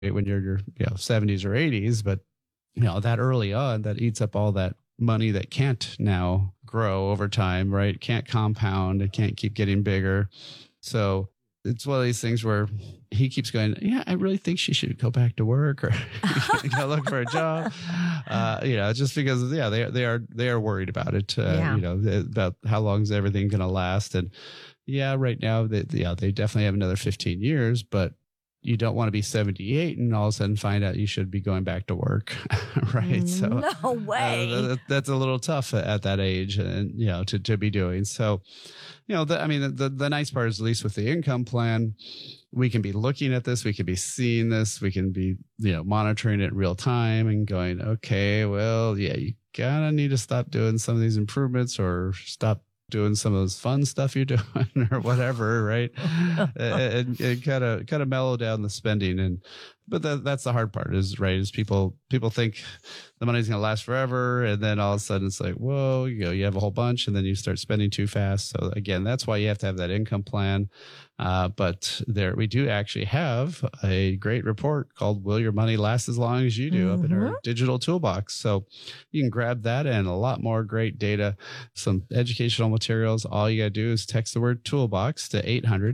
when you're your 70s or 80s, but that early on, that eats up all that money that can't now grow over time, right? Can't compound. It can't keep getting bigger. So it's one of these things where he keeps going, yeah, I really think she should go back to work or go look for a job. Just because, they are worried about it, about how long is everything going to last. And right now, they definitely have another 15 years, but you don't want to be 78 and all of a sudden find out you should be going back to work, right? So no way. That's a little tough at that age, and to be doing. So, the nice part is, at least with the income plan, we can be looking at this, we can be seeing this, we can be monitoring it in real time and going, okay, well, you gotta need to stop doing some of these improvements or stop doing some of those fun stuff you're doing or whatever, right? and kind of mellow down the spending. But that's the hard part is people think the money's going to last forever. And then all of a sudden it's like, whoa, you have a whole bunch and then you start spending too fast. So again, that's why you have to have that income plan. But we do actually have a great report called Will Your Money Last as Long as You Do up in our digital toolbox. So you can grab that and a lot more great data, some educational materials. All you got to do is text the word toolbox to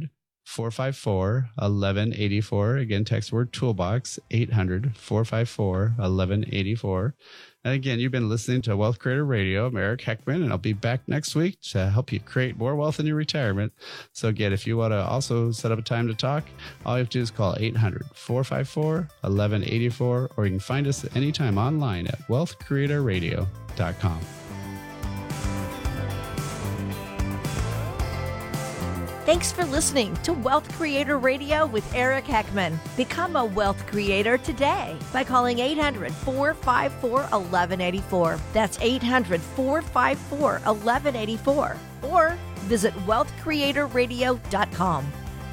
800-454-1184. Again, text the word toolbox, 800-454-1184. And again, you've been listening to Wealth Creator Radio. I'm Eric Heckman, and I'll be back next week to help you create more wealth in your retirement. So again, if you want to also set up a time to talk, all you have to do is call 800-454-1184, or you can find us anytime online at wealthcreatorradio.com. Thanks for listening to Wealth Creator Radio with Eric Heckman. Become a wealth creator today by calling 800-454-1184. That's 800-454-1184. Or visit wealthcreatorradio.com.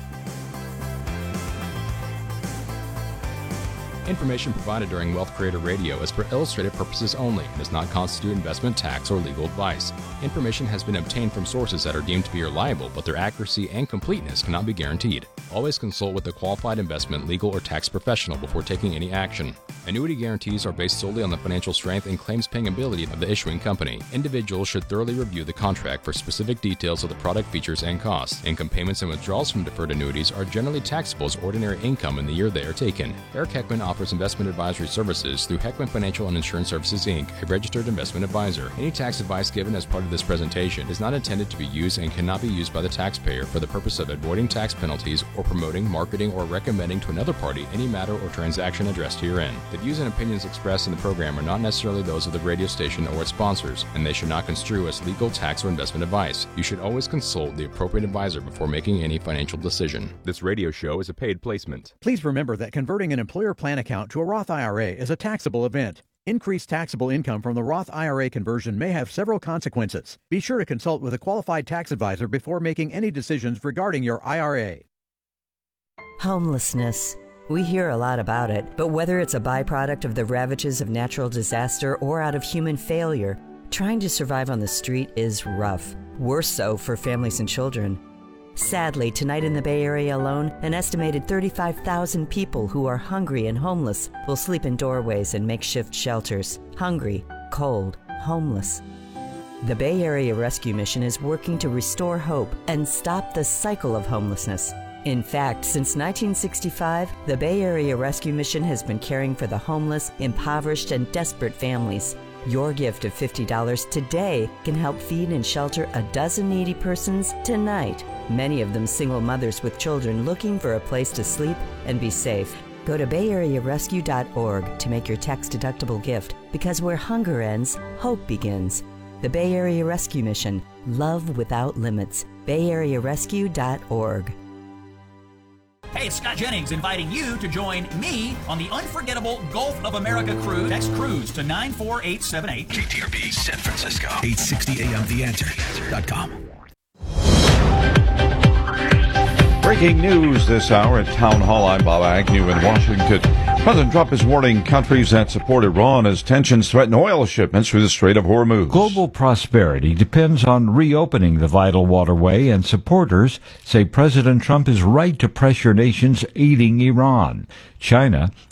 Information provided during Wealth Creator Radio is for illustrative purposes only and does not constitute investment, tax, or legal advice. Information has been obtained from sources that are deemed to be reliable, but their accuracy and completeness cannot be guaranteed. Always consult with a qualified investment, legal, or tax professional before taking any action. Annuity guarantees are based solely on the financial strength and claims-paying ability of the issuing company. Individuals should thoroughly review the contract for specific details of the product features and costs. Income payments and withdrawals from deferred annuities are generally taxable as ordinary income in the year they are taken. Eric Heckman offers investment advisory services through Heckman Financial and Insurance Services, Inc., a registered investment advisor. Any tax advice given as part of this presentation is not intended to be used and cannot be used by the taxpayer for the purpose of avoiding tax penalties or promoting, marketing, or recommending to another party any matter or transaction addressed herein. The views and opinions expressed in the program are not necessarily those of the radio station or its sponsors, and they should not construe as legal, tax, or investment advice. You should always consult the appropriate advisor before making any financial decision. This radio show is a paid placement. Please remember that converting an employer plan account to a Roth IRA is a taxable event. Increased taxable income from the Roth IRA conversion may have several consequences. Be sure to consult with a qualified tax advisor before making any decisions regarding your IRA. Homelessness. We hear a lot about it, but whether it's a byproduct of the ravages of natural disaster or out of human failure, trying to survive on the street is rough. Worse so for families and children. Sadly, tonight in the Bay Area alone, an estimated 35,000 people who are hungry and homeless will sleep in doorways and makeshift shelters. Hungry, cold, homeless. The Bay Area Rescue Mission is working to restore hope and stop the cycle of homelessness. In fact, since 1965, the Bay Area Rescue Mission has been caring for the homeless, impoverished, and desperate families. Your gift of $50 today can help feed and shelter a dozen needy persons tonight. Many of them single mothers with children looking for a place to sleep and be safe. Go to BayAreaRescue.org to make your tax-deductible gift, because where hunger ends, hope begins. The Bay Area Rescue Mission. Love without limits. BayAreaRescue.org. Hey, it's Scott Jennings inviting you to join me on the unforgettable Gulf of America cruise. Text cruise to 94878. KTRB San Francisco. 860 AM TheAnswer.com. Breaking news this hour at Town Hall. I'm Bob Agnew in Washington. President Trump is warning countries that support Iran as tensions threaten oil shipments through the Strait of Hormuz. Global prosperity depends on reopening the vital waterway, and supporters say President Trump is right to pressure nations aiding Iran. China